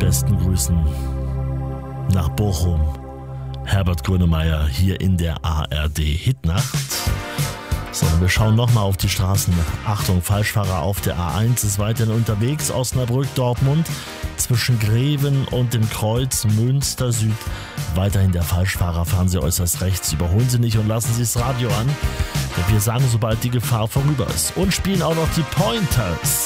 besten Grüßen nach Bochum. Herbert Grönemeyer hier in der ARD Hitnacht. So, wir schauen nochmal auf die Straßen. Achtung, Falschfahrer auf der A1 ist weiterhin unterwegs. Osnabrück, Dortmund, zwischen Greven und dem Kreuz Münster Süd. Weiterhin der Falschfahrer, fahren Sie äußerst rechts. Überholen Sie nicht und lassen Sie das Radio an. Wir sagen, sobald die Gefahr vorüber ist. Und spielen auch noch die Pointers.